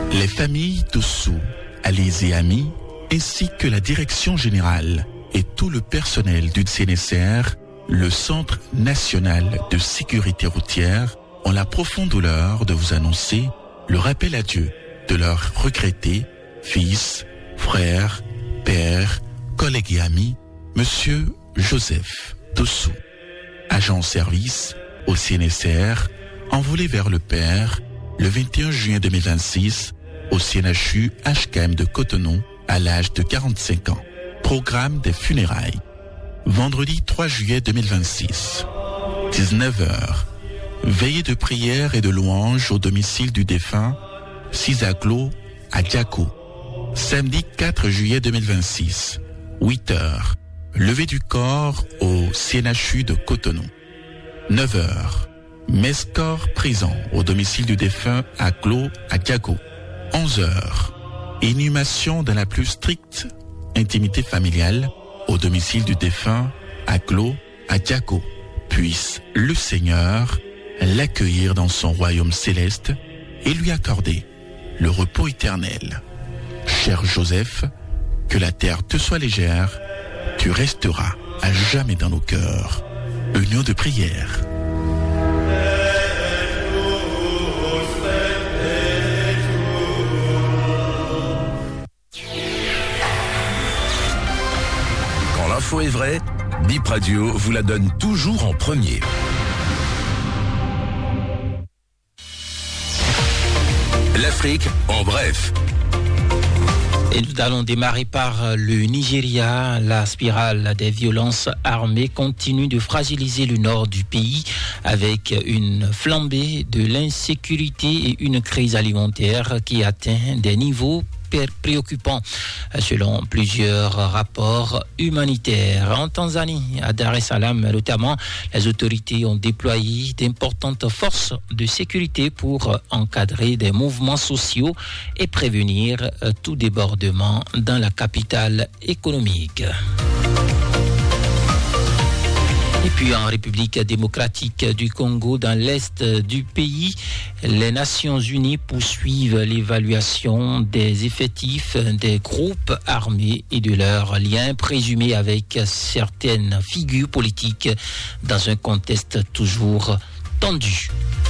Les familles Dossou, alliés et amis, ainsi que la direction générale et tout le personnel du CNSR, le Centre national de sécurité routière, ont la profonde douleur de vous annoncer le rappel à Dieu de leur regretté fils, frère, père, collègue et ami, Monsieur Joseph Dossou, agent en service au CNSR, envolé vers le Père le 21 juin 2026 au CNHU HKM de Cotonou à l'âge de 45 ans. Programme des funérailles. Vendredi 3 juillet 2026, 19h. Veillée de prière et de louange au domicile du défunt, Cisaglo à Diaco. Samedi 4 juillet 2026, 8h. Levée du corps au CNHU de Cotonou. 9h. Messe-corps présent au domicile du défunt à Glo à Diago. 11h. Inhumation dans la plus stricte intimité familiale au domicile du défunt à Glo à Diago. Puisse le Seigneur l'accueillir dans son royaume céleste et lui accorder le repos éternel. Cher Joseph, que la terre te soit légère, tu resteras à jamais dans nos cœurs. Union de prière. Quand l'info est vraie, Bip Radio vous la donne toujours en premier. L'Afrique en bref. Et nous allons démarrer par le Nigeria. La spirale des violences armées continue de fragiliser le nord du pays avec une flambée de l'insécurité et une crise alimentaire qui atteint des niveaux préoccupants selon plusieurs rapports humanitaires. En Tanzanie, à Dar es Salaam notamment, les autorités ont déployé d'importantes forces de sécurité pour encadrer des mouvements sociaux et prévenir tout débordement dans la capitale économique. Et puis en République démocratique du Congo, dans l'est du pays, les Nations Unies poursuivent l'évaluation des effectifs des groupes armés et de leurs liens présumés avec certaines figures politiques dans un contexte toujours tendu.